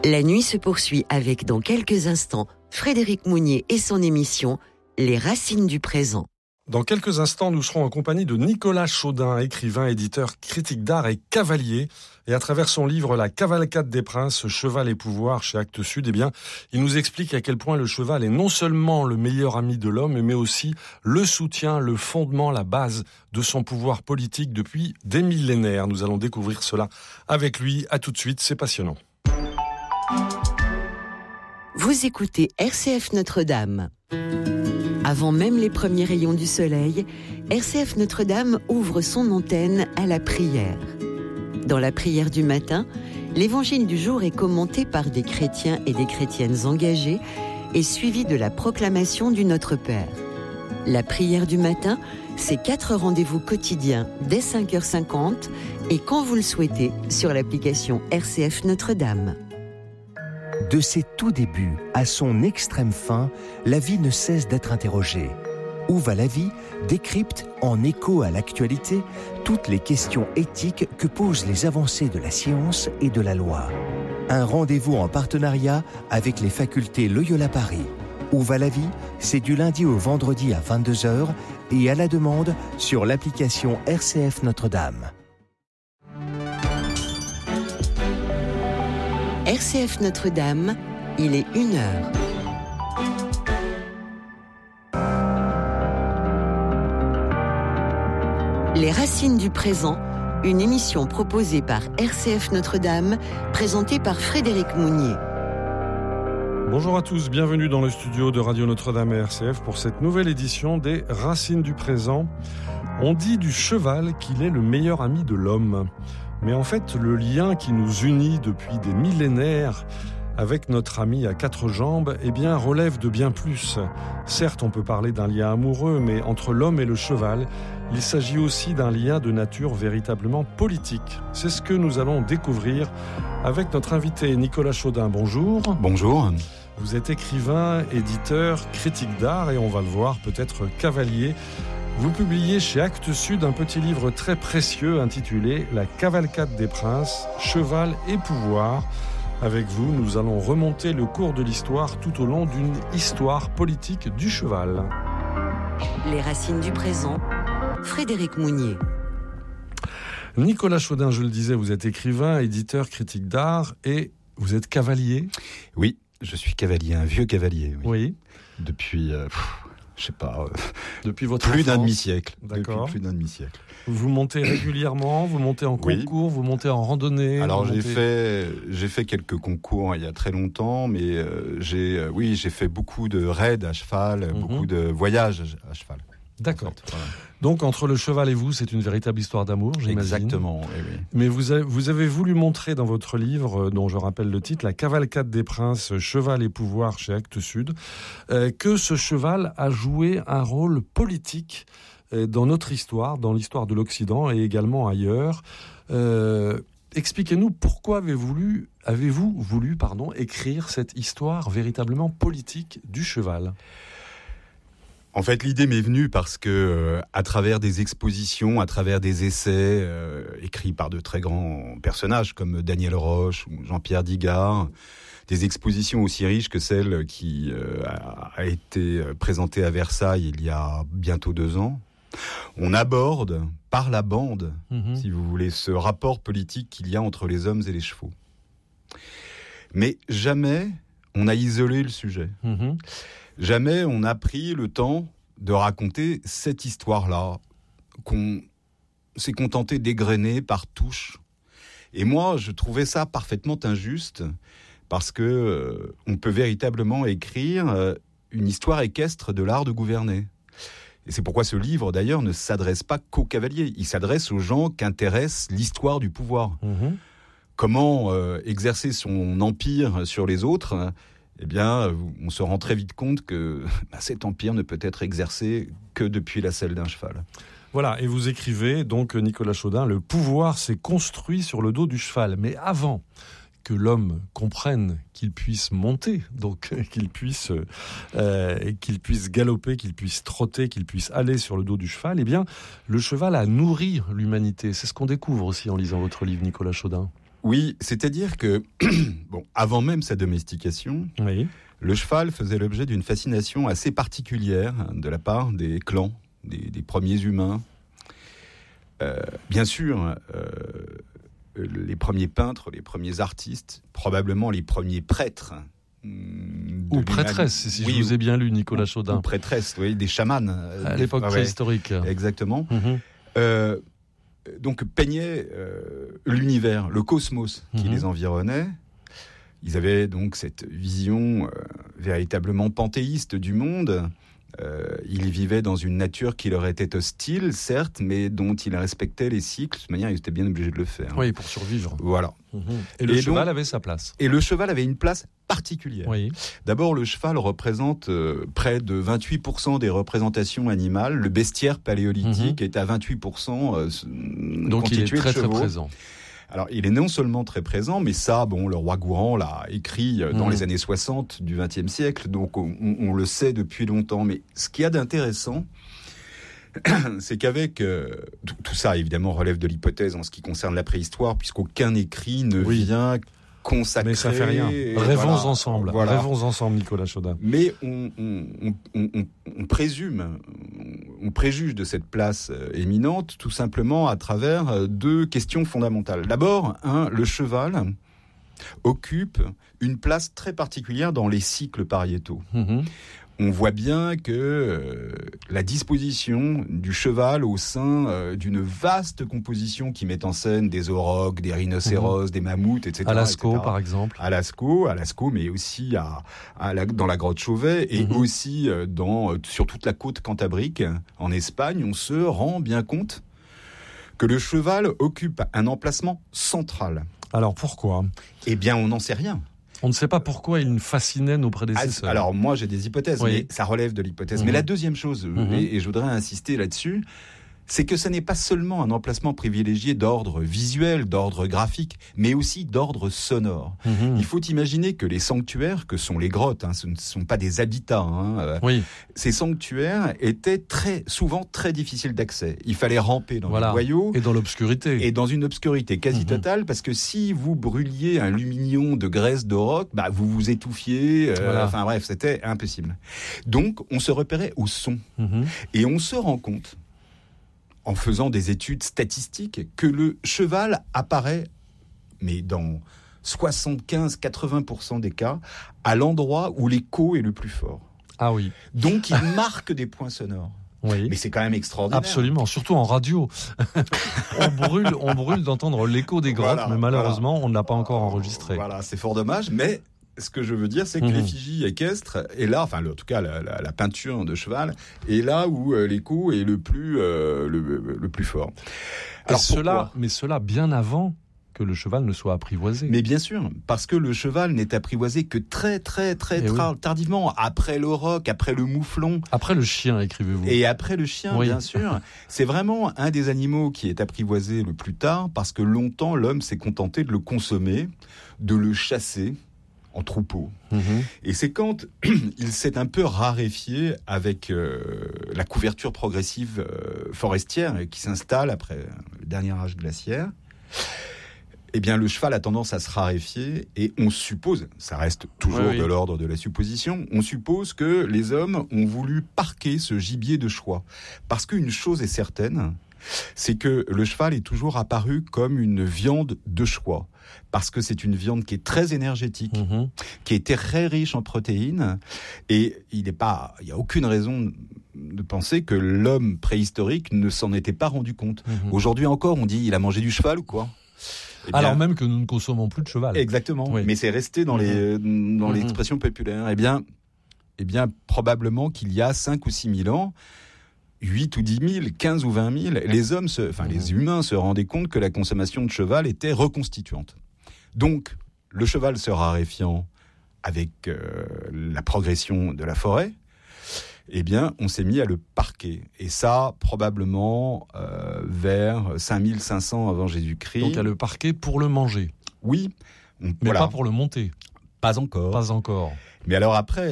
La nuit se poursuit avec, dans quelques instants, Frédéric Mounier et son émission « Les racines du présent ». Dans quelques instants, nous serons en compagnie de Nicolas Chaudin, écrivain, éditeur, critique d'art et cavalier. Et à travers son livre « La cavalcade des princes, cheval et pouvoir » chez Actes Sud, il nous explique à quel point le cheval est non seulement le meilleur ami de l'homme, mais aussi le soutien, le fondement, la base de son pouvoir politique depuis des millénaires. Nous allons découvrir cela avec lui. À tout de suite, c'est passionnant. Vous écoutez RCF Notre-Dame. Avant même les premiers rayons du soleil, RCF Notre-Dame ouvre son antenne à la prière. Dans la prière du matin, l'évangile du jour est commenté par des chrétiens et des chrétiennes engagés et suivi de la proclamation du Notre Père. La prière du matin, c'est 4 rendez-vous quotidiens dès 5h50 et quand vous le souhaitez sur l'application RCF Notre-Dame. De ses tout débuts à son extrême fin, la vie ne cesse d'être interrogée. Où va la vie décrypte, en écho à l'actualité, toutes les questions éthiques que posent les avancées de la science et de la loi. Un rendez-vous en partenariat avec les facultés Loyola Paris. Où va la vie, c'est du lundi au vendredi à 22h et à la demande sur l'application RCF Notre-Dame. RCF Notre-Dame, il est 1h. Les racines du présent, une émission proposée par RCF Notre-Dame, présentée par Frédéric Mounier. Bonjour à tous, bienvenue dans le studio de Radio Notre-Dame et RCF pour cette nouvelle édition des Racines du présent. On dit du cheval qu'il est le meilleur ami de l'homme. Mais en fait, le lien qui nous unit depuis des millénaires avec notre ami à 4 jambes, relève de bien plus. Certes, on peut parler d'un lien amoureux, mais entre l'homme et le cheval, il s'agit aussi d'un lien de nature véritablement politique. C'est ce que nous allons découvrir avec notre invité Nicolas Chaudin. Bonjour. Bonjour. Vous êtes écrivain, éditeur, critique d'art et on va le voir, peut-être cavalier. Vous publiez chez Actes Sud un petit livre très précieux intitulé « La cavalcade des princes, cheval et pouvoir ». Avec vous, nous allons remonter le cours de l'histoire tout au long d'une histoire politique du cheval. Les racines du présent, Frédéric Mounier. Nicolas Chaudin, je le disais, vous êtes écrivain, éditeur, critique d'art et vous êtes cavalier. Oui, je suis cavalier, un vieux cavalier. Oui. Depuis... je sais pas, depuis votre plus enfance. d'un demi-siècle. D'accord. Depuis plus d'un demi-siècle. Vous montez régulièrement, vous montez en concours, vous montez en randonnée. Alors j'ai fait quelques concours il y a très longtemps, mais j'ai fait beaucoup de raids à cheval, beaucoup de voyages à cheval. D'accord. En fait, voilà. Donc entre le cheval et vous, c'est une véritable histoire d'amour, j'imagine. Exactement, oui. Mais vous avez voulu montrer dans votre livre, dont je rappelle le titre, La cavalcade des princes, cheval et pouvoir chez Actes Sud, que ce cheval a joué un rôle politique dans notre histoire, dans l'histoire de l'Occident et également ailleurs. Expliquez-nous pourquoi avez-vous voulu écrire cette histoire véritablement politique du cheval ? En fait, l'idée m'est venue parce que, à travers des expositions, à travers des essais écrits par de très grands personnages comme Daniel Roche ou Jean-Pierre Digard, des expositions aussi riches que celle qui a été présentée à Versailles il y a bientôt 2 ans, on aborde par la bande, si vous voulez, ce rapport politique qu'il y a entre les hommes et les chevaux. Mais jamais on a isolé le sujet. Jamais on a pris le temps de raconter cette histoire-là, qu'on s'est contenté d'égrener par touches. Et moi, je trouvais ça parfaitement injuste, parce que on peut véritablement écrire une histoire équestre de l'art de gouverner. Et c'est pourquoi ce livre, d'ailleurs, ne s'adresse pas qu'aux cavaliers. Il s'adresse aux gens qu'intéresse l'histoire du pouvoir. Comment exercer son empire sur les autres ? On se rend très vite compte que cet empire ne peut être exercé que depuis la selle d'un cheval. Voilà, et vous écrivez, donc, Nicolas Chaudin, le pouvoir s'est construit sur le dos du cheval. Mais avant que l'homme comprenne qu'il puisse monter, donc qu'il puisse galoper, qu'il puisse trotter, qu'il puisse aller sur le dos du cheval, le cheval a nourri l'humanité. C'est ce qu'on découvre aussi en lisant votre livre, Nicolas Chaudin. Oui, c'est-à-dire que, bon, avant même sa domestication, Oui. le cheval faisait l'objet d'une fascination assez particulière de la part des clans, des premiers humains. Bien sûr, les premiers peintres, les premiers artistes, probablement les premiers prêtres. Ou prêtresses, si oui, je vous ai bien lu, Nicolas Chaudin. Ou prêtresses, oui, des chamans. À l'époque préhistorique. Exactement. Mm-hmm. Donc peignaient l'univers, le cosmos qui les environnait. Ils avaient donc cette vision véritablement panthéiste du monde. Ils vivaient dans une nature qui leur était hostile, certes, mais dont ils respectaient les cycles. De toute manière, ils étaient bien obligés de le faire. Oui, pour survivre. Voilà. Et le cheval avait sa place. Et le cheval avait une place particulière. Oui. D'abord, le cheval représente près de 28% des représentations animales. Le bestiaire paléolithique est à 28% donc constitué il est très, de chevaux. très présent. Alors, il est non seulement très présent, mais ça, bon, le roi Gourand l'a écrit dans les années 60 du XXe siècle, donc on le sait depuis longtemps. Mais ce qu'il y a d'intéressant, c'est qu'avec... tout ça, évidemment, relève de l'hypothèse en ce qui concerne la préhistoire, puisqu'aucun écrit ne vient consacrer... Mais ça fait rien. Rêvons ensemble. Voilà. Rêvons ensemble, Nicolas Chaudin. Mais on présume... On préjuge de cette place éminente tout simplement à travers deux questions fondamentales. D'abord, le cheval occupe une place très particulière dans les cycles pariétaux. On voit bien que la disposition du cheval au sein d'une vaste composition qui met en scène des aurochs, des rhinocéros, des mammouths, etc. À Lascaux, par exemple. À Lascaux, mais aussi dans la grotte Chauvet et aussi sur toute la côte cantabrique en Espagne, on se rend bien compte que le cheval occupe un emplacement central. Alors pourquoi ? Eh bien, on n'en sait rien. On ne sait pas pourquoi il fascinait nos prédécesseurs. Alors moi j'ai des hypothèses, mais ça relève de l'hypothèse. Mais la deuxième chose, et je voudrais insister là-dessus, c'est que ce n'est pas seulement un emplacement privilégié d'ordre visuel, d'ordre graphique, mais aussi d'ordre sonore. Il faut imaginer que les sanctuaires, que sont les grottes, ce ne sont pas des habitats, ces sanctuaires étaient très souvent très difficiles d'accès. Il fallait ramper dans les boyaux. Et dans l'obscurité. Et dans une obscurité quasi totale, parce que si vous brûliez un lumignon de graisse d'auroch, vous vous étouffiez, enfin bref, c'était impossible. Donc on se repérait au son. Et on se rend compte, en faisant des études statistiques, que le cheval apparaît, mais dans 75-80% des cas, à l'endroit où l'écho est le plus fort. Ah oui. Donc il marque des points sonores. Oui. Mais c'est quand même extraordinaire. Absolument, surtout en radio. on brûle d'entendre l'écho des grottes, mais malheureusement, on ne l'a pas encore enregistré. Voilà, c'est fort dommage, mais... Ce que je veux dire, c'est que l'effigie équestre est là, enfin, en tout cas, la peinture de cheval est là où l'écho est le plus fort. Alors, cela bien avant que le cheval ne soit apprivoisé. Mais bien sûr, parce que le cheval n'est apprivoisé que très tardivement, après l'auroch, après le mouflon. Après le chien, écrivez-vous. Et après le chien, bien sûr. C'est vraiment un des animaux qui est apprivoisé le plus tard, parce que longtemps, l'homme s'est contenté de le consommer, de le chasser en troupeau. Et c'est quand il s'est un peu raréfié avec la couverture progressive forestière qui s'installe après le dernier âge glaciaire. Eh bien, le cheval a tendance à se raréfier et on suppose, ça reste toujours de l'ordre de la supposition, on suppose que les hommes ont voulu parquer ce gibier de choix. Parce qu'une chose est certaine, c'est que le cheval est toujours apparu comme une viande de choix. Parce que c'est une viande qui est très énergétique, qui est très riche en protéines, et il n'y a aucune raison de penser que l'homme préhistorique ne s'en était pas rendu compte. Aujourd'hui encore, on dit, il a mangé du cheval ou quoi ? Alors même que nous ne consommons plus de cheval. Exactement, mais c'est resté dans l'expression populaire. Eh bien, probablement qu'il y a 5 ou 6 000 ans, 8 ou 10 000, 15 ou 20 000, les humains se rendaient compte que la consommation de cheval était reconstituante. Donc, le cheval se raréfiant avec la progression de la forêt, eh bien, on s'est mis à le parquer. Et ça, probablement vers 5500 avant Jésus-Christ. Donc à le parquer pour le manger. Oui. Mais pas pour le monter. Pas encore. Pas encore. Mais alors après...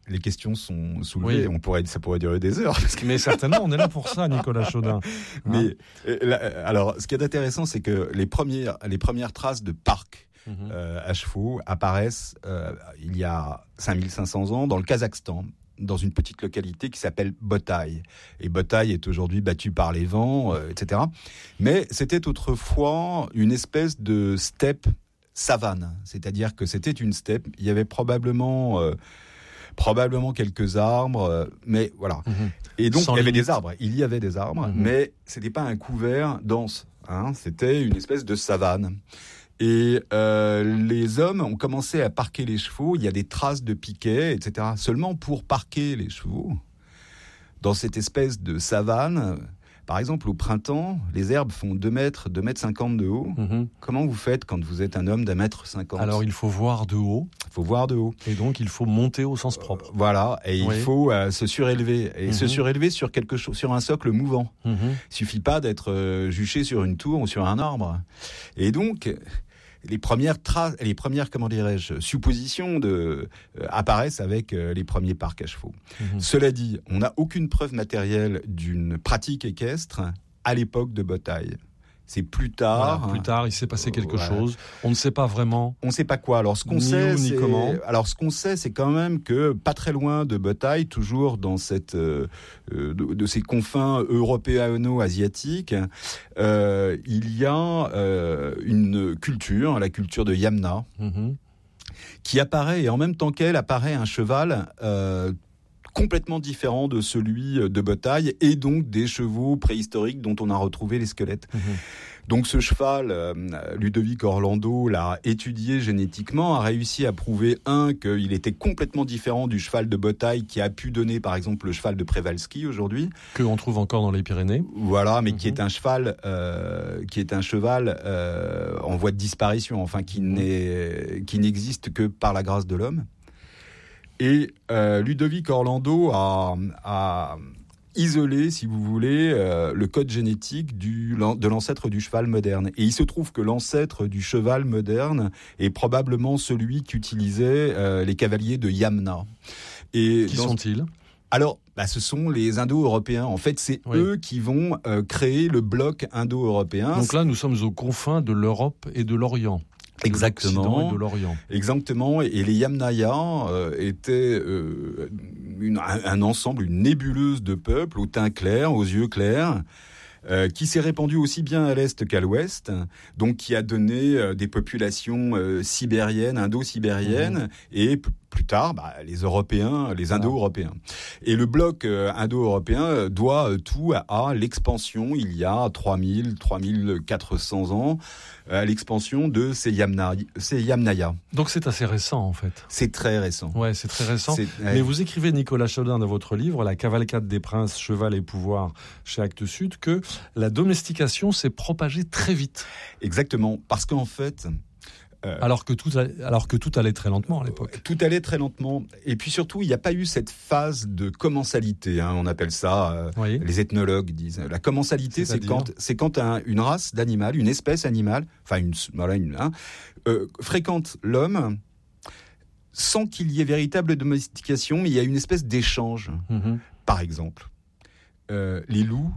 les questions sont soulevées. Ça pourrait durer des heures. Mais certainement, on est là pour ça, Nicolas Chaudin. Mais alors, ce qui est intéressant, c'est que les premières traces de parcs à chevaux apparaissent il y a 5500 ans dans le Kazakhstan, dans une petite localité qui s'appelle Botaï. Et Botaï est aujourd'hui battue par les vents, etc. Mais c'était autrefois une espèce de steppe savane, c'est-à-dire que c'était une steppe. Il y avait probablement quelques arbres, mais voilà. Et donc, il y avait des arbres, mais c'était pas un couvert dense, hein, c'était une espèce de savane. Et les hommes ont commencé à parquer les chevaux, il y a des traces de piquets, etc. Seulement pour parquer les chevaux, dans cette espèce de savane, par exemple au printemps, les herbes font 2 mètres, 2,50 m de haut. Comment vous faites quand vous êtes un homme d'1,50 m ? Alors il faut voir de haut. Et donc il faut monter au sens propre. Voilà, et il faut se surélever. Et se surélever sur quelque chose, sur un socle mouvant. Il suffit pas d'être juché sur une tour ou sur un arbre. Et donc, les premières suppositions apparaissent avec les premiers parcs à chevaux. Cela dit, on n'a aucune preuve matérielle d'une pratique équestre à l'époque de Botaï. C'est plus tard. Voilà, plus tard, il s'est passé quelque chose. On ne sait pas vraiment. On ne sait pas quoi. Alors, ce qu'on sait, c'est quand même que pas très loin de Botaï, toujours dans de ces confins européano-asiatiques, il y a une culture, la culture de Yamna, qui apparaît, et en même temps qu'elle apparaît un cheval complètement différent de celui de Botaï et donc des chevaux préhistoriques dont on a retrouvé les squelettes. Donc ce cheval, Ludovic Orlando l'a étudié génétiquement, a réussi à prouver qu'il était complètement différent du cheval de Botaï qui a pu donner par exemple le cheval de Przewalski aujourd'hui. Que on trouve encore dans les Pyrénées. Voilà, mais qui est un cheval en voie de disparition, enfin qui n'existe que par la grâce de l'homme. Et Ludovic Orlando a isolé, si vous voulez, le code génétique de l'ancêtre du cheval moderne. Et il se trouve que l'ancêtre du cheval moderne est probablement celui qu'utilisaient les cavaliers de Yamna. Qui sont-ils ? Alors, ce sont les Indo-Européens. En fait, c'est eux qui vont créer le bloc indo-européen. Donc là, nous sommes aux confins de l'Europe et de l'Orient. Exactement. Et de l'Orient. Exactement. Et les Yamnaya étaient un ensemble, une nébuleuse de peuples au teint clair, aux yeux clairs, qui s'est répandu aussi bien à l'est qu'à l'ouest, donc qui a donné des populations sibériennes, indo-sibériennes, et plus tard, les Européens, les Indo-Européens. Et le bloc indo-européen doit tout à l'expansion, il y a 3400 ans, à l'expansion de ces Yamnaya. Donc c'est assez récent, en fait. C'est très récent. Ouais, c'est très récent. Mais vous écrivez, Nicolas Chaudin, dans votre livre, La cavalcade des princes, cheval et pouvoir, chez Actes Sud, que la domestication s'est propagée très vite. Exactement, parce qu'en fait... Alors que tout allait très lentement à l'époque. Tout allait très lentement. Et puis surtout, il n'y a pas eu cette phase de commensalité. On appelle ça, les ethnologues disent. La commensalité, c'est quand une race d'animal, une espèce animale, fréquente l'homme sans qu'il y ait véritable domestication, mais il y a une espèce d'échange. Par exemple, les loups,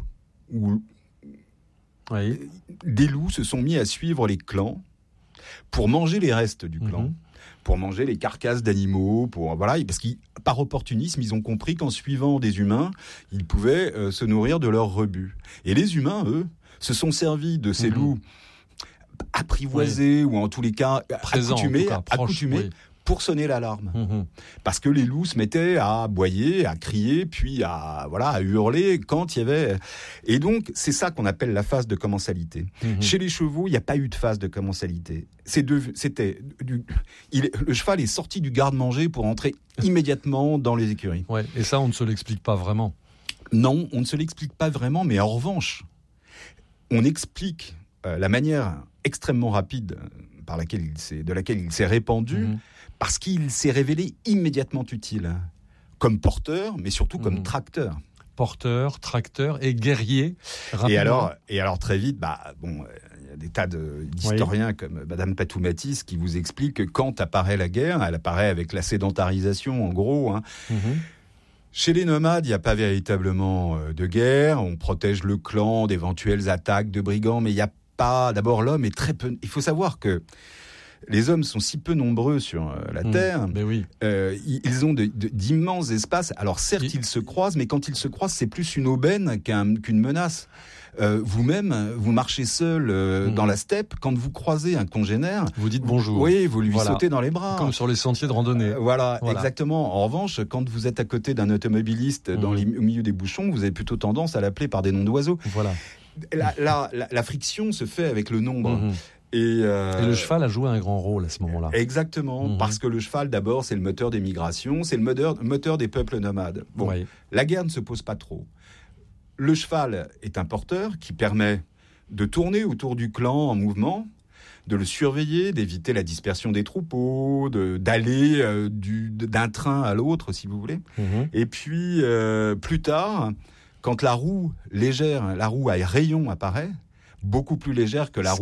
des loups se sont mis à suivre les clans pour manger les restes du clan, pour manger les carcasses d'animaux, parce que par opportunisme, ils ont compris qu'en suivant des humains, ils pouvaient se nourrir de leurs rebuts. Et les humains, eux, se sont servis de ces loups apprivoisés ou en tous les cas accoutumés pour sonner l'alarme. Parce que les loups se mettaient à aboyer, à crier, puis à hurler quand il y avait... Et donc, c'est ça qu'on appelle la phase de commensalité. Chez les chevaux, il n'y a pas eu de phase de commensalité. Le cheval est sorti du garde-manger pour entrer immédiatement dans les écuries. Ouais, et ça, on ne se l'explique pas vraiment. Non, on ne se l'explique pas vraiment, mais en revanche, on explique la manière extrêmement rapide de laquelle il s'est répandu, parce qu'il s'est révélé immédiatement utile, comme porteur, mais surtout comme tracteur. Porteur, tracteur et guerrier. Rapidement. Et alors très vite, y a des tas d'historiens comme Madame Patou-Matisse qui vous expliquent que quand apparaît la guerre, elle apparaît avec la sédentarisation, en gros. Chez les nomades, il n'y a pas véritablement de guerre. On protège le clan d'éventuelles attaques de brigands, mais il n'y a pas... D'abord, l'homme est très peu... Il faut savoir que les hommes sont si peu nombreux sur la Terre. Mais oui. Ils ont d'immenses espaces. Alors certes, ils se croisent, mais quand ils se croisent, c'est plus une aubaine qu'une menace. Vous-même, vous marchez seul dans la steppe. Quand vous croisez un congénère, vous dites bonjour. Oui, vous lui sautez dans les bras. Comme sur les sentiers de randonnée. Voilà, exactement. En revanche, quand vous êtes à côté d'un automobiliste au milieu des bouchons, vous avez plutôt tendance à l'appeler par des noms d'oiseaux. Voilà. La friction se fait avec le nombre. Et le cheval a joué un grand rôle à ce moment-là. Exactement, parce que le cheval, d'abord, c'est le moteur des migrations, c'est le moteur des peuples nomades. Bon, la guerre ne se pose pas trop. Le cheval est un porteur qui permet de tourner autour du clan en mouvement, de le surveiller, d'éviter la dispersion des troupeaux, d'aller d'un train à l'autre, si vous voulez. Et puis, plus tard, quand la roue légère, la roue à rayon apparaît, beaucoup plus légère que la roue